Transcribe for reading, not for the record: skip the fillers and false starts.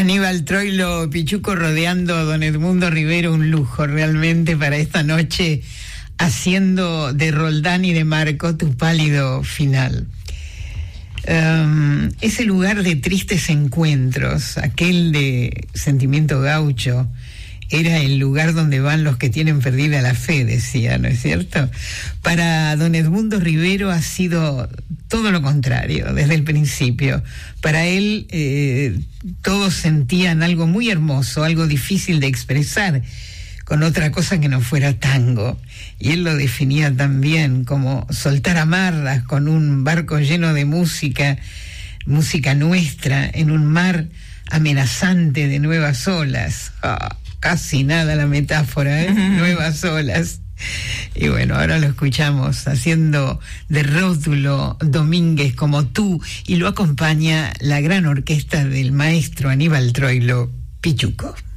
Aníbal Troilo Pichuco rodeando a don Edmundo Rivero, un lujo realmente para esta noche, haciendo de Roldán y de Marco tu pálido final. Ese lugar de tristes encuentros, aquel de Sentimiento Gaucho, era el lugar donde van los que tienen perdida la fe, decía, ¿no es cierto? Para don Edmundo Rivero ha sido todo lo contrario, desde el principio. Para él todos sentían algo muy hermoso, algo difícil de expresar, con otra cosa que no fuera tango. Y él lo definía también como soltar amarras con un barco lleno de música nuestra, en un mar amenazante de nuevas olas. Casi nada la metáfora, ¿eh? Nuevas olas. Y bueno, ahora lo escuchamos haciendo de Rótulo Domínguez Como Tú, y lo acompaña la gran orquesta del maestro Aníbal Troilo Pichuco.